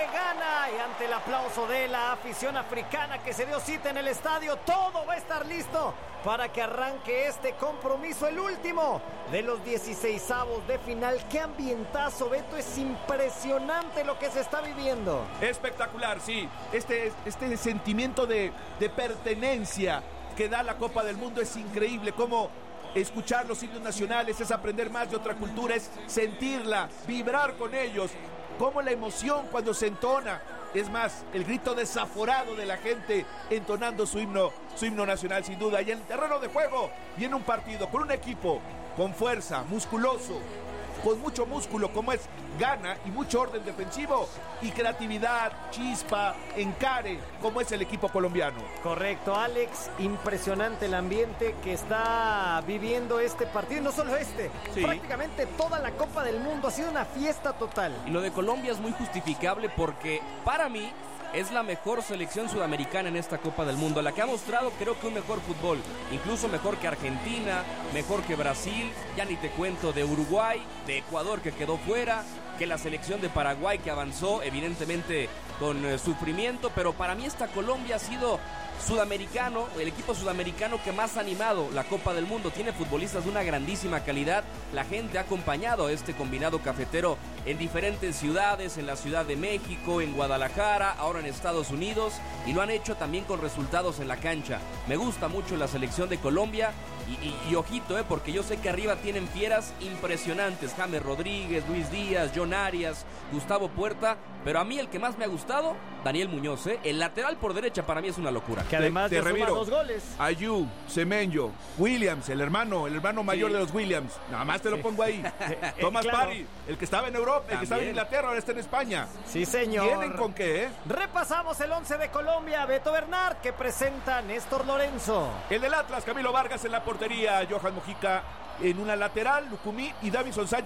Ghana, y ante el aplauso de la afición africana que se dio cita en el estadio, todo va a estar listo para que arranque este compromiso, el último de los 16avos de final. ¡Qué ambientazo, Beto! Es impresionante lo que se está viviendo. Espectacular, sí. Este sentimiento de pertenencia que da la Copa del Mundo es increíble. Cómo escuchar los himnos nacionales es aprender más de otra cultura, es sentirla, vibrar con ellos. Cómo la emoción cuando se entona, es más, el grito desaforado de la gente entonando su himno nacional, sin duda. Y en el terreno de juego viene un partido con un equipo con fuerza, musculoso, con mucho músculo como es Ghana, y mucho orden defensivo y creatividad, chispa, encare como es el equipo colombiano. Correcto, Alex, impresionante el ambiente que está viviendo este partido, no solo sí, prácticamente toda la Copa del Mundo, ha sido una fiesta total. Y lo de Colombia es muy justificable porque para mí es la mejor selección sudamericana en esta Copa del Mundo, la que ha mostrado creo que un mejor fútbol, incluso mejor que Argentina, mejor que Brasil, ya ni te cuento de Uruguay, de Ecuador que quedó fuera, que la selección de Paraguay que avanzó evidentemente con sufrimiento, pero para mí esta Colombia ha sido sudamericano, el equipo sudamericano que más ha animado la Copa del Mundo. Tiene futbolistas de una grandísima calidad. La gente ha acompañado a este combinado cafetero en diferentes ciudades, en la Ciudad de México, en Guadalajara, ahora en Estados Unidos, y lo han hecho también con resultados en la cancha. Me gusta mucho la selección de Colombia y ojito, porque yo sé que arriba tienen fieras impresionantes, James Rodríguez, Luis Díaz, John Arias, Gustavo Puerta, pero a mí el que más me ha gustado, Daniel Muñoz, el lateral por derecha para mí es una locura. Que además te ya suma reviro. 2 goles. Ayew, Semenyo, Williams, el hermano mayor de los Williams, nada más te lo pongo ahí. Thomas claro. Parry, el que estaba en Europa, el que estaba en Inglaterra, ahora está en España. Sí, señor. ¿Tienen con qué, Repasamos el 11 de Colombia. Beto Bernard, que presenta Néstor Lorenzo. El del Atlas, Camilo Vargas en la portería, Johan Mojica en una lateral, Lucumí y Davison Sánchez